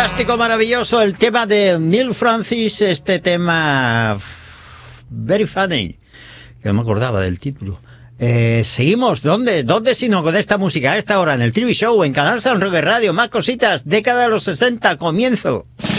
Fantástico, maravilloso el tema de Neil Francis, este tema Very Funny, que no me acordaba del título. Seguimos, ¿dónde sino con esta música a esta hora en el TV Show, en Canal San Roque Radio? Más cositas, década de los 60, comienzo.